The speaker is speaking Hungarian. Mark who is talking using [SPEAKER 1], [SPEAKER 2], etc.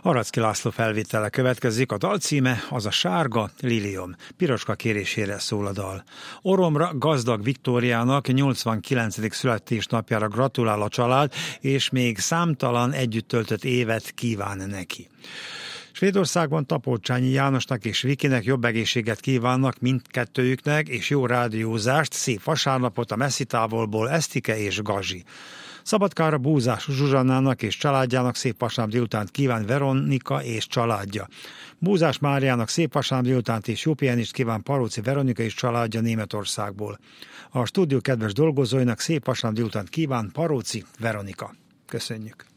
[SPEAKER 1] Aracki László felvétele következik, a dal címe az a Sárga liliom. Piroska kérésére szól a dal. Oromra Gazdag Viktóriának 89. születésnapjára gratulál a család, és még számtalan együtt töltött évet kíván neki. Svédországban Tapolcsányi Jánosnak és Vikinek jobb egészséget kívánnak mindkettőjüknek, és jó rádiózást, szép vasárnapot a messzi távolból Esztike és Gazsi. Szabadkára Búzás Zsuzsannának és családjának szép vasárnap délutánt kíván Veronika és családja. Búzás Máriának szép vasárnap délutánt és jó pihenést kíván Paróci Veronika és családja Németországból. A stúdió kedves dolgozóinak szép vasárnap délutánt kíván Paróci Veronika. Köszönjük!